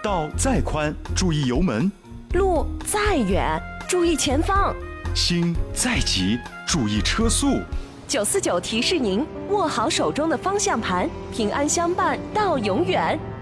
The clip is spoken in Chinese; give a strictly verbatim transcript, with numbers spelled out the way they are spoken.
道再宽，注意油门； 路再远，注意前方； 心再急，注意车速。 九四九提示您：握好手中的方向盘，平安相伴到永远。